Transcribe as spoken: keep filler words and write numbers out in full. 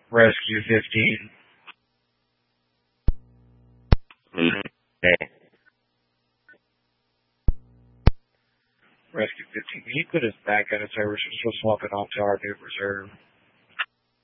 Rescue fifteen. Okay. Rescue fifteen. Can you put us back out of service? We're supposed to swap it off to our new reserve.